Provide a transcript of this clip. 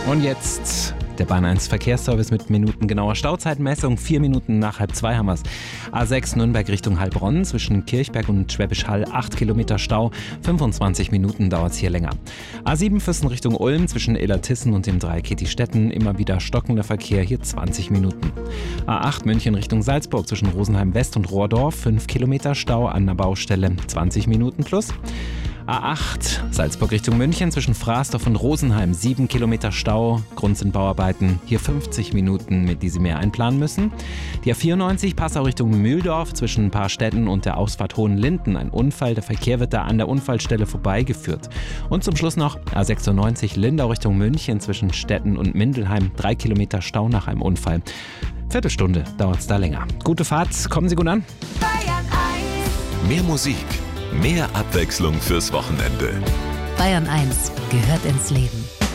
Und jetzt der Bahn 1 Verkehrsservice mit minutengenauer Stauzeitmessung. 4 Minuten nach 1:30 haben wir es. A6 Nürnberg Richtung Heilbronn zwischen Kirchberg und Schwäbisch Hall 8 Kilometer Stau. 25 Minuten dauert es hier länger. A7 Füssen Richtung Ulm zwischen Illertissen und dem Dreieck Stetten. Immer wieder stockender Verkehr, hier 20 Minuten. A8 München Richtung Salzburg zwischen Rosenheim West und Rohrdorf. 5 Kilometer Stau an der Baustelle, 20 Minuten plus. A8 Salzburg Richtung München zwischen Frasdorf und Rosenheim 7 Kilometer Stau, Grund sind Bauarbeiten, hier 50 Minuten, mit die Sie mehr einplanen müssen. Die A94 Passau Richtung Mühldorf zwischen Paarstetten und der Ausfahrt Hohenlinden, ein Unfall, der Verkehr wird da an der Unfallstelle vorbeigeführt. Und zum Schluss noch A96 Lindau Richtung München zwischen Stetten und Mindelheim, 3 Kilometer Stau nach einem Unfall. Viertelstunde dauert es da länger. Gute Fahrt, kommen Sie gut an. Bayern 1. Mehr Musik, mehr Abwechslung fürs Wochenende. Bayern 1 gehört ins Leben.